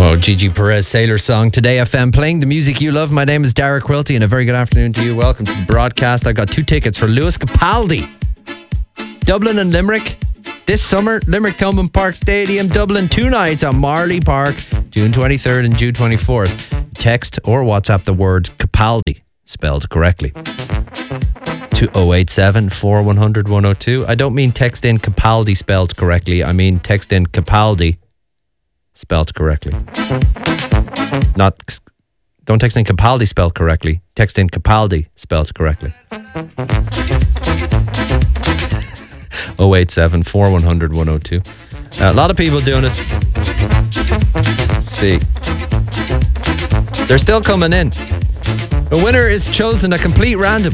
Oh, Gigi Perez, Sailor Song, Today FM, playing the music you love. My name is Dara Quilty and a very good afternoon to you. Welcome to the broadcast. I got 2 tickets for Lewis Capaldi. Dublin and Limerick. This summer, Limerick Thomond Park Stadium, Dublin, 2 nights on Marley Park, June 23rd and June 24th. Text or WhatsApp the word Capaldi, spelled correctly, to 087 4100 102. I don't mean text in Capaldi spelled correctly. I mean text in Capaldi spelled correctly. Don't text in Capaldi spelled correctly. Text in Capaldi spelled correctly. 087 4100 102. A lot of people doing it. Let's see. They're still coming in. The winner is chosen at complete random.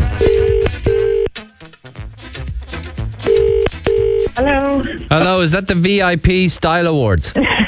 Hello. Hello, is that the VIP Style Awards?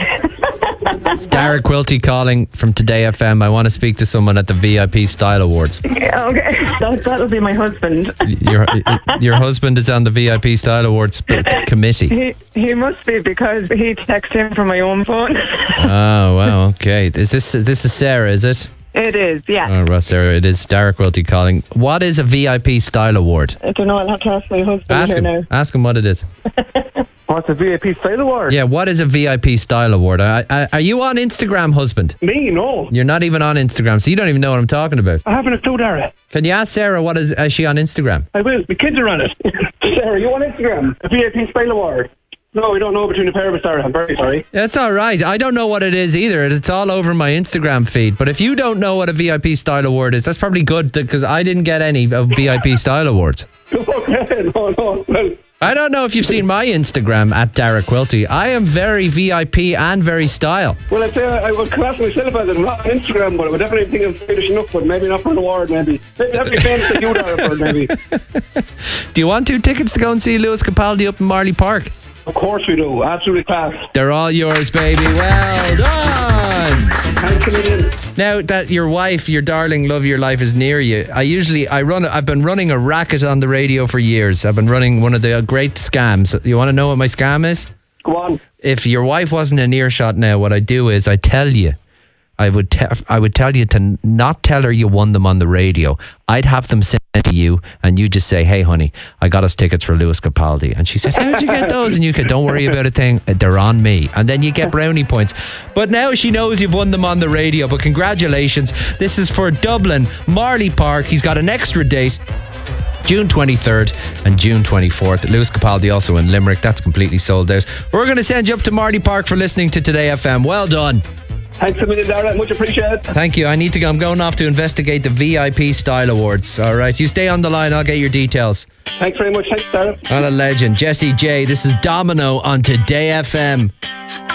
It's Dara Quilty calling from Today FM. I want to speak to someone at the VIP Style Awards. Yeah, okay. That'll be my husband. Your husband is on the VIP Style Awards committee. He must be, because he texts him from my own phone. Oh, wow, okay. This is Sarah, is it? It is, yeah. Oh, right, Sarah, it is Dara Quilty calling. What is a VIP Style Award? I don't know, I'll have to ask my husband now. Ask him what it is. What's a VIP Style Award? Yeah, what is a VIP Style Award? Are you on Instagram, husband? Me? No. You're not even on Instagram, so you don't even know what I'm talking about. I haven't a clue, Dara. Can you ask Sarah is she on Instagram? I will. My kids are on it. Sarah, you on Instagram? A VIP Style Award? No, we don't know between the pair of us, Sarah. I'm very sorry. That's all right. I don't know what it is either. It's all over my Instagram feed. But if you don't know what a VIP Style Award is, that's probably good, because I didn't get any VIP Style Awards. Okay, no. Well, I don't know if you've seen my Instagram at Dara Quilty. I am very VIP and very style. well, I'd say I would class myself as I'm not on Instagram, but I would definitely think I'm Swedish enough, but maybe not for an award, maybe. That'd be famous that you, Dara, for maybe. Do you want 2 tickets to go and see Lewis Capaldi up in Marley Park? Of course we do. Absolutely class. They're all yours, baby. Well done. Thanks a million. Now that your wife, your darling love of your life, is near you, I've been running a racket on the radio for years. I've been running one of the great scams. You want to know what my scam is? Go on. If your wife wasn't in earshot now, what I do is I tell you, I would tell you to not tell her you won them on the radio. I'd have them sent to you, and you just say, "Hey, honey, I got us tickets for Lewis Capaldi." And she said, "How'd you get those?" And you could, "Don't worry about a thing. They're on me." And then you get brownie points. But now she knows you've won them on the radio. But congratulations. This is for Dublin, Marley Park. He's got an extra date. June 23rd and June 24th. Lewis Capaldi also in Limerick. That's completely sold out. We're going to send you up to Marley Park for listening to Today FM. Well done. Thanks a million, Dara. Much appreciated. Thank you. I need to go. I'm going off to investigate the VIP Style Awards. All right. You stay on the line. I'll get your details. Thanks very much. Thanks, Dara. On a legend. Jessie J. This is Domino on Today FM.